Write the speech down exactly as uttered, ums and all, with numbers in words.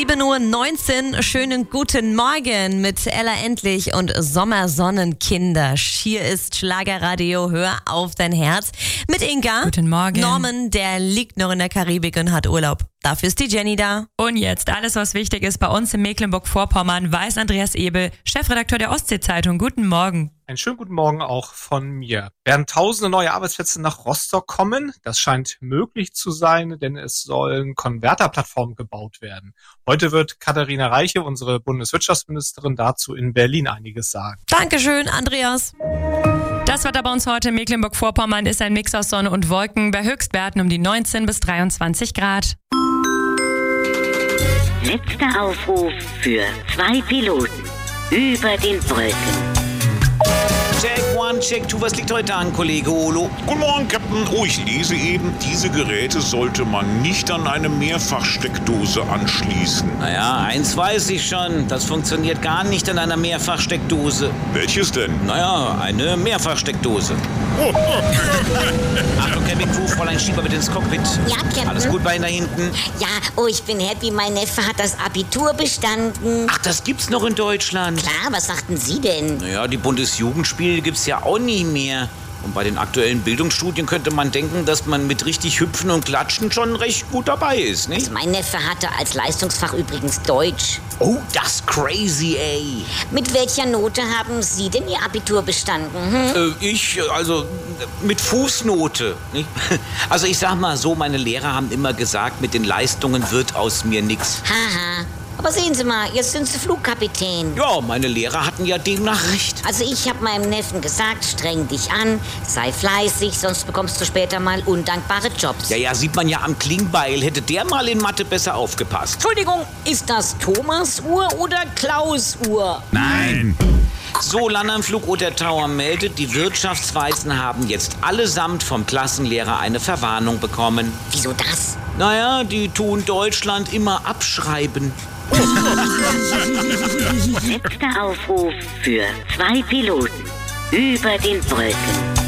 sieben Uhr neunzehn, schönen guten Morgen mit Ella Endlich und Sommersonnenkinder. Hier ist Schlagerradio, hör auf dein Herz. Mit Inga. Guten Morgen. Norman, der liegt noch in der Karibik und hat Urlaub. Dafür ist die Jenny da. Und jetzt alles, was wichtig ist bei uns in Mecklenburg-Vorpommern, weiß Andreas Ebel, Chefredakteur der Ostsee-Zeitung. Guten Morgen. Einen schönen guten Morgen auch von mir. Werden tausende neue Arbeitsplätze nach Rostock kommen? Das scheint möglich zu sein, denn es sollen Konverterplattformen gebaut werden. Heute wird Katharina Reiche, unsere Bundeswirtschaftsministerin, dazu in Berlin einiges sagen. Dankeschön, Andreas. Das Wetter bei uns heute in Mecklenburg-Vorpommern ist ein Mix aus Sonne und Wolken bei Höchstwerten um die neunzehn bis dreiundzwanzig Grad. Letzter Aufruf für zwei Piloten über den Wolken. Check one, check two. Was liegt heute an, Kollege Olo? Guten Morgen, Captain. Oh, ich lese eben, diese Geräte sollte man nicht an eine Mehrfachsteckdose anschließen. Naja, eins weiß ich schon. Das funktioniert gar nicht an einer Mehrfachsteckdose. Welches denn? Naja, eine Mehrfachsteckdose. Oh. Achtung, Cabin Crew, Fräulein Schieber mit ins Cockpit. Ja, Captain. Alles gut bei Ihnen da hinten? Ja, oh, ich bin happy. Mein Neffe hat das Abitur bestanden. Ach, das gibt's noch in Deutschland. Klar, was sagten Sie denn? Naja, die Bundesjugendspiele gibt's ja auch nie mehr. Und bei den aktuellen Bildungsstudien könnte man denken, dass man mit richtig Hüpfen und Klatschen schon recht gut dabei ist, nicht? Also mein Neffe hatte als Leistungsfach übrigens Deutsch. Oh, das crazy, ey. Mit welcher Note haben Sie denn Ihr Abitur bestanden? Hm? Äh, ich, also mit Fußnote, nicht? Also ich sag mal so, meine Lehrer haben immer gesagt, mit den Leistungen wird aus mir nix. Haha. Aber sehen Sie mal, jetzt sind Sie Flugkapitän. Ja, meine Lehrer hatten ja demnach recht. Also ich habe meinem Neffen gesagt, streng dich an, sei fleißig, sonst bekommst du später mal undankbare Jobs. Ja, ja, sieht man ja am Klingbeil. Hätte der mal in Mathe besser aufgepasst. Entschuldigung, ist das Thomas Uhr oder Klaus Uhr? Nein. So, Landernflug oder Tower meldet, die Wirtschaftsweisen haben jetzt allesamt vom Klassenlehrer eine Verwarnung bekommen. Wieso das? Naja, die tun Deutschland immer abschreiben. Letzter Aufruf für zwei Piloten über den Wolken.